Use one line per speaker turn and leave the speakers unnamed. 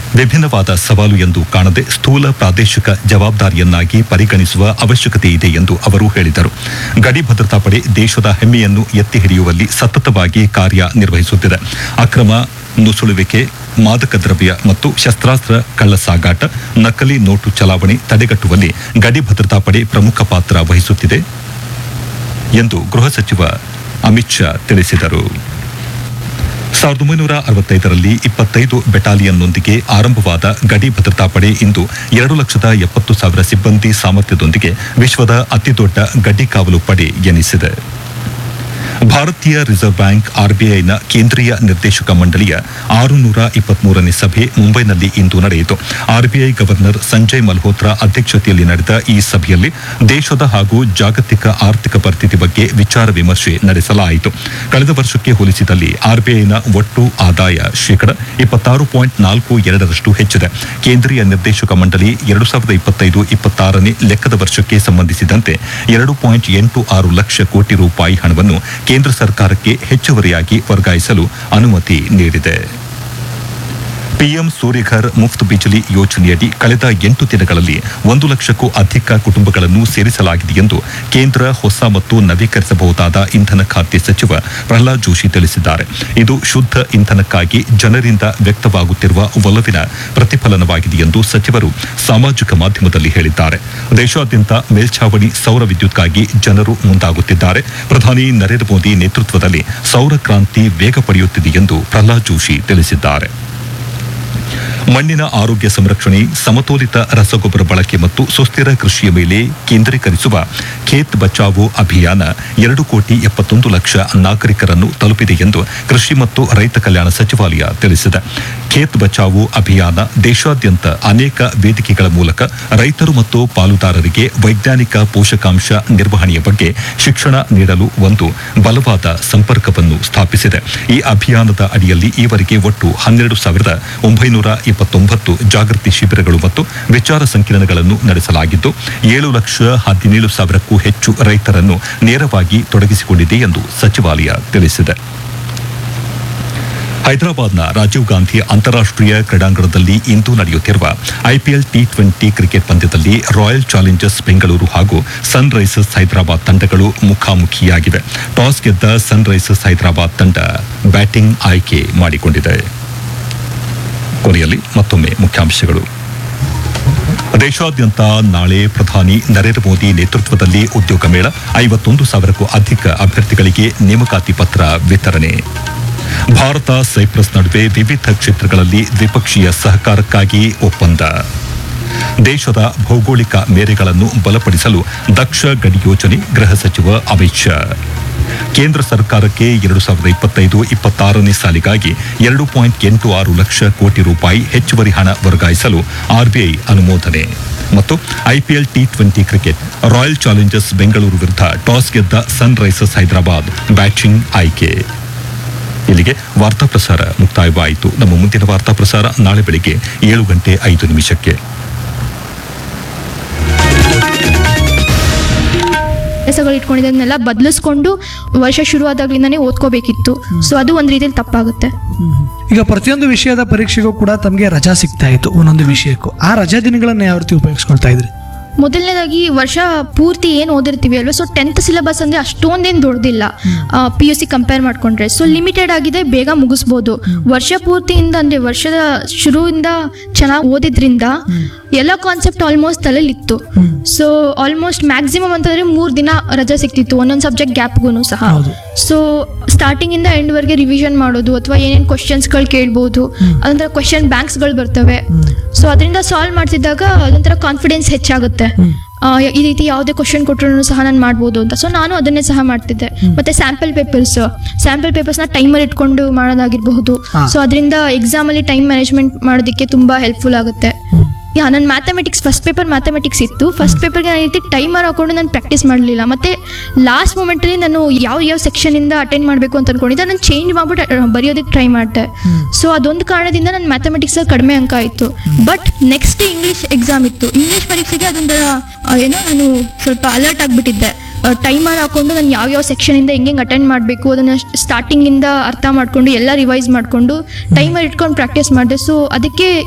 ವಿಭಿನ್ನವಾದ ಸವಾಲು ಎಂದು ಕಾಣದೆ ಸ್ಥೂಲ ಪ್ರಾದೇಶಿಕ ಜವಾಬ್ದಾರಿಯನ್ನಾಗಿ ಪರಿಗಣಿಸುವ ಅವಶ್ಯಕತೆ ಇದೆ ಎಂದು ಅವರು ಹೇಳಿದರು. ಗಡಿ ಭದ್ರತಾ ಪಡೆ ದೇಶದ ಹೆಮ್ಮೆಯನ್ನು ಎತ್ತಿ ಹಿಡಿಯುವಲ್ಲಿ ಸತತವಾಗಿ ಕಾರ್ಯನಿರ್ವಹಿಸುತ್ತಿದೆ. ಅಕ್ರಮ ನುಸುಳುವಿಕೆ, ಮಾದಕ ದ್ರವ್ಯ ಮತ್ತು ಶಸ್ತ್ರಾಸ್ತ್ರ ಕಳ್ಳ ಸಾಗಾಟ, ನಕಲಿ ನೋಟು ಚಲಾವಣೆ ತಡೆಗಟ್ಟುವಲ್ಲಿ ಗಡಿ ಭದ್ರತಾ ಪಡೆ ಪ್ರಮುಖ ಪಾತ್ರ ವಹಿಸುತ್ತಿದೆ ಎಂದು ಗೃಹ ಸಚಿವ ಅಮಿತ್ ಶಾ ತಿಳಿಸಿದರು. 1965ರಲ್ಲಿ 25 ಬೆಟಾಲಿಯನ್ನೊಂದಿಗೆ ಆರಂಭವಾದ ಗಡಿ ಭದ್ರತಾ ಪಡೆ ಇಂದು 2,70,000 ಸಿಬ್ಬಂದಿ ಸಾಮರ್ಥ್ಯದೊಂದಿಗೆ ವಿಶ್ವದ ಅತಿದೊಡ್ಡ ಗಡಿ ಕಾವಲು ಪಡೆ ಎನಿಸಿದೆ. ಭಾರತೀಯ ರಿಸರ್ವ್ ಬ್ಯಾಂಕ್ ಆರ್ಬಿಐನ ಕೇಂದ್ರೀಯ ನಿರ್ದೇಶಕ ಮಂಡಳಿಯ 623ನೇ ಸಭೆ ಮುಂಬೈನಲ್ಲಿ ಇಂದು ನಡೆಯಿತು. ಆರ್ಬಿಐ ಗವರ್ನರ್ ಸಂಜಯ್ ಮಲ್ಹೋತ್ರಾ ಅಧ್ಯಕ್ಷತೆಯಲ್ಲಿ ನಡೆದ ಈ ಸಭೆಯಲ್ಲಿ ದೇಶದ ಹಾಗೂ ಜಾಗತಿಕ ಆರ್ಥಿಕ ಪರಿಸ್ಥಿತಿ ಬಗ್ಗೆ ವಿಚಾರ ವಿಮರ್ಶೆ ನಡೆಸಲಾಯಿತು. ಕಳೆದ ವರ್ಷಕ್ಕೆ ಹೋಲಿಸಿದಲ್ಲಿ ಆರ್ಬಿಐನ ಒಟ್ಟು ಆದಾಯ ಶೇಕಡ 26.42% ಹೆಚ್ಚಿದೆ. ಕೇಂದ್ರೀಯ ನಿರ್ದೇಶಕ ಮಂಡಳಿ 2025-26ನೇ ಲೆಕ್ಕದ ವರ್ಷಕ್ಕೆ ಸಂಬಂಧಿಸಿದಂತೆ 2.86 ಲಕ್ಷ ಕೋಟಿ ರೂಪಾಯಿ ಹಣವನ್ನು ಕೇಂದ್ರ ಸರ್ಕಾರಕ್ಕೆ ಹೆಚ್ಚುವರಿಯಾಗಿ ವರ್ಗಾಯಿಸಲು ಅನುಮತಿ ನೀಡಿದೆ. ಪಿಎಂ ಸೂರ್ಯಘರ್ ಮುಫ್ತ್ ಬಿಜ್ಲಿ ಯೋಜನೆಯಡಿ ಕಳೆದ 8 ದಿನಗಳಲ್ಲಿ 1 ಲಕ್ಷಕ್ಕೂ ಅಧಿಕ ಕುಟುಂಬಗಳನ್ನು ಸೇರಿಸಲಾಗಿದೆ ಎಂದು ಕೇಂದ್ರ ಹೊಸ ಮತ್ತು ನವೀಕರಿಸಬಹುದಾದ ಇಂಧನ ಖಾತೆ ಸಚಿವ ಪ್ರಹ್ಲಾದ್ ಜೋಶಿ ತಿಳಿಸಿದ್ದಾರೆ. ಇದು ಶುದ್ಧ ಇಂಧನಕ್ಕಾಗಿ ಜನರಿಂದ ವ್ಯಕ್ತವಾಗುತ್ತಿರುವ ಒಲವಿನ ಪ್ರತಿಫಲನವಾಗಿದೆ ಎಂದು ಸಚಿವರು ಸಾಮಾಜಿಕ ಮಾಧ್ಯಮದಲ್ಲಿ ಹೇಳಿದ್ದಾರೆ. ದೇಶಾದ್ಯಂತ ಮೇಲ್ಛಾವಣಿ ಸೌರ ವಿದ್ಯುತ್ಗಾಗಿ ಜನರು ಮುಂದಾಗುತ್ತಿದ್ದಾರೆ. ಪ್ರಧಾನಿ ನರೇಂದ್ರ ಮೋದಿ ನೇತೃತ್ವದಲ್ಲಿ ಸೌರ ಕ್ರಾಂತಿ ವೇಗ ಪಡೆಯುತ್ತಿದೆ ಎಂದು ಪ್ರಹ್ಲಾದ್ ಜೋಶಿ ತಿಳಿಸಿದ್ದಾರೆ. ಮಣ್ಣಿನ ಆರೋಗ್ಯ ಸಂರಕ್ಷಣೆ, ಸಮತೋಲಿತ ರಸಗೊಬ್ಬರ ಬಳಕೆ ಮತ್ತು ಸುಸ್ಥಿರ ಕೃಷಿಯ ಮೇಲೆ ಕೇಂದ್ರೀಕರಿಸುವ ಖೇತ್ ಬಚಾವೋ ಅಭಿಯಾನ 2,71,00,000 ನಾಗರಿಕರನ್ನು ತಲುಪಿದೆ ಎಂದು ಕೃಷಿ ಮತ್ತು ರೈತ ಕಲ್ಯಾಣ ಸಚಿವಾಲಯ ತಿಳಿಸಿದೆ. ಖೇತ್ ಬಚಾವೋ ಅಭಿಯಾನ ದೇಶಾದ್ಯಂತ ಅನೇಕ ವೇದಿಕೆಗಳ ಮೂಲಕ ರೈತರು ಮತ್ತು ಪಾಲುದಾರರಿಗೆ ವೈಜ್ಞಾನಿಕ ಪೋಷಕಾಂಶ ನಿರ್ವಹಣೆಯ ಬಗ್ಗೆ ಶಿಕ್ಷಣ ನೀಡಲು ಒಂದು ಬಲವಾದ ಸಂಪರ್ಕವನ್ನು ಸ್ಥಾಪಿಸಿದೆ. ಈ ಅಭಿಯಾನದ ಅಡಿಯಲ್ಲಿ ಈವರೆಗೆ ಒಟ್ಟು 12,929 ಜಾಗೃತಿ ಶಿಬಿರಗಳು ಮತ್ತು ವಿಚಾರ ಸಂಕಿರಣಗಳನ್ನು ನಡೆಸಲಾಗಿದ್ದು 7,17,000ಕ್ಕೂ ಹೆಚ್ಚು ರೈತರನ್ನು ನೇರವಾಗಿ ತೊಡಗಿಸಿಕೊಂಡಿದೆ ಎಂದು ಸಚಿವಾಲಯ ತಿಳಿಸಿದೆ. ಹೈದರಾಬಾದ್ನ ರಾಜೀವ್ ಗಾಂಧಿ ಅಂತಾರಾಷ್ಟೀಯ ಕ್ರೀಡಾಂಗಣದಲ್ಲಿ ಇಂದು ನಡೆಯುತ್ತಿರುವ ಐಪಿಎಲ್ ಟಿ20 ಕ್ರಿಕೆಟ್ ಪಂದ್ಯದಲ್ಲಿ ರಾಯಲ್ ಚಾಲೆಂಜರ್ಸ್ ಬೆಂಗಳೂರು ಹಾಗೂ ಸನ್ ರೈಸರ್ಸ್ ಹೈದರಾಬಾದ್ ತಂಡಗಳು ಮುಖಾಮುಖಿಯಾಗಿವೆ. ಟಾಸ್ ಗೆದ್ದ ಸನ್ ರೈಸರ್ಸ್ ಹೈದರಾಬಾದ್ ತಂಡ ಬ್ಯಾಟಿಂಗ್ ಆಯ್ಕೆ ಮಾಡಿಕೊಂಡಿದೆ. ಕೊನೆಯಲ್ಲಿ ಮತ್ತೊಮ್ಮೆ ಮುಖ್ಯಾಂಶಗಳು. ದೇಶಾದ್ಯಂತ ನಾಳೆ ಪ್ರಧಾನಿ ನರೇಂದ್ರ ಮೋದಿ ನೇತೃತ್ವದಲ್ಲಿ ಉದ್ಯೋಗ ಮೇಳ, 51,000ಕ್ಕೂ ಅಧಿಕ ಅಭ್ಯರ್ಥಿಗಳಿಗೆ ನೇಮಕಾತಿ ಪತ್ರ ವಿತರಣೆ. ಭಾರತ ಸೈಪ್ರಸ್ ನಡುವೆ ವಿವಿಧ ಕ್ಷೇತ್ರಗಳಲ್ಲಿ ದ್ವಿಪಕ್ಷೀಯ ಸಹಕಾರಕ್ಕಾಗಿ ಒಪ್ಪಂದ. ದೇಶದ ಭೌಗೋಳಿಕ ಮೇರೆಗಳನ್ನು ಬಲಪಡಿಸಲು ದಕ್ಷ ಗಡಿ ಯೋಜನೆ, ಗೃಹ ಸಚಿವ ಅಮಿತ್ ಶಾ. ಕೇಂದ್ರ ಸರ್ಕಾರಕ್ಕೆ 2025-26ನೇ ಸಾಲಿಗಾಗಿ 2.86 ಲಕ್ಷ ಕೋಟಿ ರೂಪಾಯಿ ಹೆಚ್ಚುವರಿ ಹಣ ವರ್ಗಾಯಿಸಲು ಆರ್ಬಿಐ ಅನುಮೋದನೆ. ಮತ್ತು IPL T20 cricket, royal Challengers Bengaluru ವಿರುದ್ಧ ಟಾಸ್ ಗೆದ್ದ ಸನ್ ರೈಸರ್ಸ್ ಹೈದರಾಬಾದ್ ಬ್ಯಾಟಿಂಗ್ ಆಯ್ಕೆ. ಇಲ್ಲಿಗೆ ವಾರ್ತಾ ಪ್ರಸಾರ ಮುಕ್ತಾಯವಾಯಿತು. ನಮ್ಮ ಮುಂದಿನ ವಾರ್ತಾ ಪ್ರಸಾರ ನಾಳೆ ಬೆಳಿಗ್ಗೆ 7:05
ಕೆಲಸಗಳು ಇಟ್ಕೊಂಡಿದ್ದನ್ನೆಲ್ಲ ಬದಲಿಸ್ಕೊಂಡು ವರ್ಷ ಶುರುವಾದಾಗ್ಲಿಂದಾನೇ ಓದ್ಕೋಬೇಕಿತ್ತು. ಸೊ ಅದು ಒಂದ್ ರೀತಿಯಲ್ಲಿ ತಪ್ಪಾಗುತ್ತೆ.
ಈಗ ಪ್ರತಿಯೊಂದು ವಿಷಯದ ಪರೀಕ್ಷೆಗೂ ಕೂಡ ತಮಗೆ ರಜಾ ಸಿಗ್ತಾ ಇತ್ತು. ಒಂದೊಂದು ವಿಷಯಕ್ಕೂ ಆ ರಜಾ ದಿನಗಳನ್ನ ಯಾವ ರೀತಿ ಉಪಯೋಗಿಸ್ಕೊಳ್ತಾ ಇದ್ರಿ?
ಮೊದಲನೇದಾಗಿ ವರ್ಷ ಪೂರ್ತಿ ಏನು ಓದಿರ್ತೀವಿ ಅಲ್ವಾ, ಸೊ 10th ಸಿಲೆಬಸ್ ಅಂದ್ರೆ ಅಷ್ಟೊಂದೇನು ದೊಡ್ಡದಿಲ್ಲ PUC ಕಂಪೇರ್ ಮಾಡ್ಕೊಂಡ್ರೆ. ಸೊ ಲಿಮಿಟೆಡ್ ಆಗಿದೆ, ಬೇಗ ಮುಗಿಸ್ಬೋದು. ವರ್ಷ ಪೂರ್ತಿಯಿಂದ ಅಂದ್ರೆ ವರ್ಷದ ಶುರುವಿಂದ ಚೆನ್ನಾಗಿ ಓದಿದ್ರಿಂದ ಎಲ್ಲ concept almost ತಲೆಲಿತ್ತು. So almost maximum ಅಂತಂದ್ರೆ 3 ದಿನ ರಜಾ ಸಿಕ್ತಿತ್ತು ಒಂದೊಂದು ಸಬ್ಜೆಕ್ಟ್ ಗ್ಯಾಪ್ಗೂ ಸಹ. ಸೊ ಸ್ಟಾರ್ಟಿಂಗ್ ಇಂದ ಎಂಡ್ ವರೆಗೆ ರಿವಿಷನ್ ಮಾಡೋದು ಅಥವಾ ಏನೇನು ಕ್ವಶನ್ಸ್ಗಳು ಕೇಳ್ಬೋದು, ಅದೊಂಥರ ಕ್ವಶನ್ ಬ್ಯಾಂಕ್ಸ್ಗಳು ಬರ್ತವೆ. ಸೊ ಅದರಿಂದ ಸಾಲ್ವ್ ಮಾಡ್ತಿದ್ದಾಗ ಅದೊಂಥರ ಕಾನ್ಫಿಡೆನ್ಸ್ ಹೆಚ್ಚಾಗುತ್ತೆ. ಈ ರೀತಿ ಯಾವುದೇ ಕ್ವಶನ್ ಕೊಟ್ಟರು ಸಹ ನಾನು ಮಾಡ್ಬೋದು ಅಂತ. ಸೊ ನಾನು ಅದನ್ನೇ ಸಹ ಮಾಡ್ತಿದ್ದೆ. ಮತ್ತೆ ಸ್ಯಾಂಪಲ್ ಪೇಪರ್ಸ್ನ ಟೈಮರ್ ಇಟ್ಕೊಂಡು ಮಾಡೋದಾಗಿರಬಹುದು. ಸೊ ಅದರಿಂದ ಎಕ್ಸಾಮ್ ಅಲ್ಲಿ ಟೈಮ್ ಮ್ಯಾನೇಜ್ಮೆಂಟ್ ಮಾಡೋದಕ್ಕೆ ತುಂಬಾ ಹೆಲ್ಪ್ಫುಲ್ ಆಗುತ್ತೆ. ನನ್ನ ಮ್ಯಾಥಮೆಟಿಕ್ಸ್ ಫಸ್ಟ್ ಪೇಪರ್ ಮ್ಯಾಥಮೆಟಿಕ್ಸ್ ಇತ್ತು. ಫಸ್ಟ್ ಪೇಪರ್ಗೆ ನಾನು ರೀತಿ ಟೈಮರ್ ಹಾಕೊಂಡು ನಾನು ಪ್ರಾಕ್ಟೀಸ್ ಮಾಡಲಿಲ್ಲ. ಮತ್ತೆ ಲಾಸ್ಟ್ ಮೂಮೆಂಟಲ್ಲಿ ನಾನು ಯಾವ ಸೆಕ್ಷನಿಂದ ಅಟೆಂಡ್ ಮಾಡಬೇಕು ಅಂತ ಅನ್ಕೊಂಡಿದ್ದೆ, ನಾನು ಚೇಂಜ್ ಮಾಡ್ಬಿಟ್ಟು ಬರೆಯೋದಕ್ಕೆ ಟ್ರೈ ಮಾಡಿದೆ. ಸೊ ಅದೊಂದು ಕಾರಣದಿಂದ ನನ್ನ ಮ್ಯಾಥಮೆಟಿಕ್ಸ್ ಕಡಿಮೆ ಅಂಕ ಆಯಿತು. ಬಟ್ ನೆಕ್ಸ್ಟ್ ಇಂಗ್ಲೀಷ್ ಎಕ್ಸಾಮ್ ಇತ್ತು. ಇಂಗ್ಲೀಷ್ ಪರೀಕ್ಷೆಗೆ ಅದೊಂಥರ ನಾನು ಸ್ವಲ್ಪ ಅಲರ್ಟ್ ಆಗಿಬಿಟ್ಟಿದ್ದೆ. ಟೈಮರ್ ಹಾಕೊಂಡು ನಾನು ಯಾವ ಸೆಕ್ಷನಿಂದ ಹೆಂಗೆ ಅಟೆಂಡ್ ಮಾಡಬೇಕು ಅದನ್ನು ಸ್ಟಾರ್ಟಿಂಗಿಂದ ಅರ್ಥ ಮಾಡಿಕೊಂಡು ಎಲ್ಲ ರಿವೈಸ್ ಮಾಡಿಕೊಂಡು ಟೈಮರ್ ಇಟ್ಕೊಂಡು ಪ್ರಾಕ್ಟೀಸ್ ಮಾಡಿದೆ. ಸೊ ಅದಕ್ಕೆ